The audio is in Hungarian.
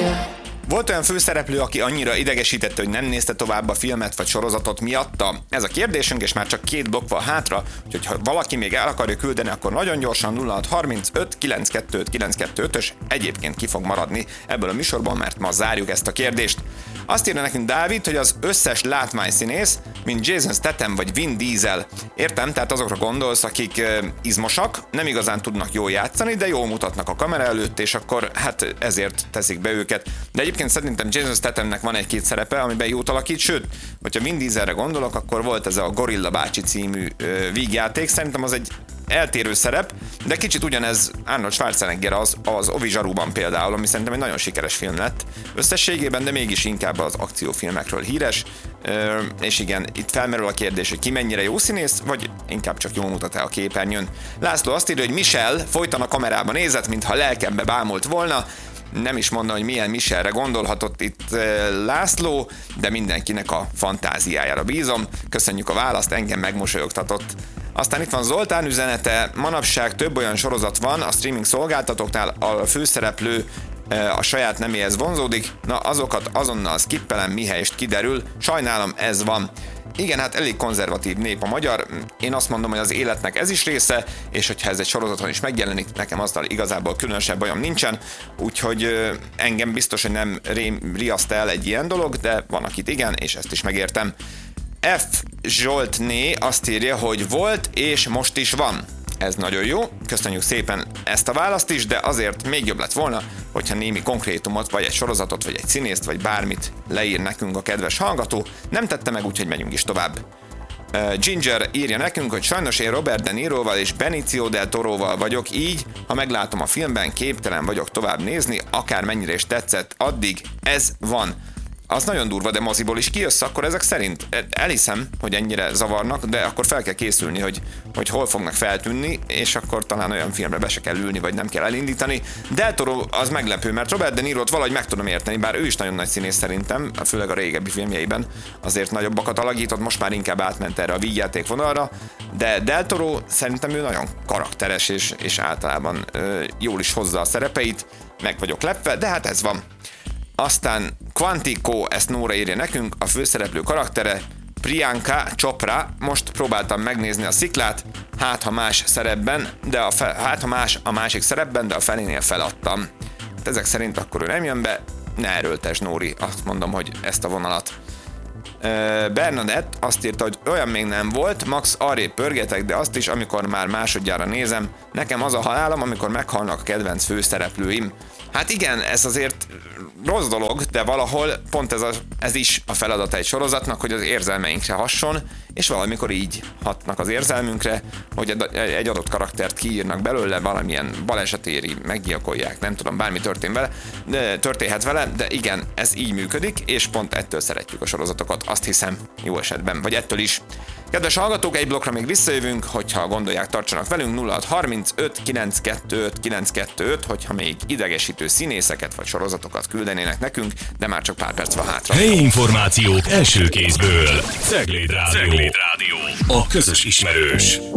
Volt olyan főszereplő, aki annyira idegesítette, hogy nem nézte tovább a filmet vagy sorozatot miatta? Ez a kérdésünk, és már csak 2 blokk van hátra, úgyhogy ha valaki még el akarja küldeni, akkor nagyon gyorsan 0635 925 925-ös egyébként ki fog maradni ebből a műsorban, mert ma zárjuk ezt a kérdést. Azt írja nekünk Dávid, hogy az összes látványszínész, mint Jason Statham vagy Vin Diesel. Értem, tehát azokra gondolsz, akik izmosak, nem igazán tudnak jól játszani, de jól mutatnak a kamera előtt, és akkor hát ezért teszik be őket. De egyébként szerintem Jason Stathamnek van 1-2 szerepe, amiben jót alakít, sőt, hogyha Vin Dieselre gondolok, akkor volt ez a Gorilla bácsi című vígjáték, szerintem az egy eltérő szerep, de kicsit ugyanez Arnold Schwarzenegger az Ovi zsarúban például, ami szerintem egy nagyon sikeres film lett összességében, de mégis inkább az akciófilmekről híres, és igen, itt felmerül a kérdés, hogy ki mennyire jó színész, vagy inkább csak jól mutat-e a képernyőn. László azt írja, hogy Michel folyton a kamerába nézett, mintha lelkembe bámult volna. Nem is mondom, hogy milyen Michelre gondolhatott itt László, de mindenkinek a fantáziájára bízom. Köszönjük a választ, engem megmosolyogtatott. Aztán itt van Zoltán üzenete, manapság több olyan sorozat van a streaming szolgáltatóknál, a főszereplő a saját neméhez vonzódik, na azokat azonnal skippelem, mihelyest kiderül, sajnálom, ez van. Igen, hát elég konzervatív nép a magyar, én azt mondom, hogy az életnek ez is része, és hogyha ez egy sorozaton is megjelenik, nekem azzal igazából különösebb bajom nincsen, úgyhogy engem biztos, hogy nem riaszt el egy ilyen dolog, de van akit igen, és ezt is megértem. F. Zsoltné azt írja, hogy volt és most is van. Ez nagyon jó, köszönjük szépen ezt a választ is, de azért még jobb lett volna, hogyha némi konkrétumot, vagy egy sorozatot, vagy egy színészt, vagy bármit leír nekünk a kedves hallgató. Nem tette meg, úgyhogy megyünk is tovább. Ginger írja nekünk, hogy sajnos én Robert De Niroval és Benicio del Toroval vagyok, így, ha meglátom a filmben, képtelen vagyok tovább nézni, akár mennyire is tetszett, addig ez van. Az nagyon durva, de moziból is kijössz, akkor ezek szerint elhiszem, hogy ennyire zavarnak, de akkor fel kell készülni, hogy hol fognak feltűnni, és akkor talán olyan filmre be se kell ülni, vagy nem kell elindítani. Del Toro az meglepő, mert Robert De Nirot valahogy meg tudom érteni, bár ő is nagyon nagy színész szerintem, főleg a régebbi filmjeiben azért nagyobbakat alakított, most már inkább átment erre a vígjáték vonalra, de Del Toro szerintem ő nagyon karakteres, és általában jól is hozza a szerepeit, meg vagyok lepve, de hát ez van. Aztán Quantico, ezt Nóra írja nekünk, a főszereplő karaktere Priyanka Chopra, most próbáltam megnézni a sziklát, hát ha más a másik szerepben, de a felénél feladtam. Hát ezek szerint akkor ő nem jön be, ne erőltesd Nóri, azt mondom, hogy ezt a vonalat. Bernadett azt írta, hogy olyan még nem volt, max arrébb pörgetek, de azt is, amikor már másodjára nézem, nekem az a halálom, amikor meghalnak a kedvenc főszereplőim. Hát igen, ez azért rossz dolog, de valahol pont ez is a feladata egy sorozatnak, hogy az érzelmeinkre hasson, és valamikor így hatnak az érzelmünkre, hogy egy adott karaktert kiírnak belőle, valamilyen baleset éri, meggyilkolják, nem tudom, bármi történhet vele, de igen, ez így működik, és pont ettől szeretjük a sorozatokat, azt hiszem, jó esetben, vagy ettől is. Kedves hallgatók, egy blokkra még visszajövünk, hogyha gondolják, tartsanak velünk 0635 925 925, hogyha még idegesítő színészeket vagy sorozatokat küldenének nekünk, de már csak pár perc van hátra. Helyi információk első kézből. Cegléd Rádió. A közös ismerős.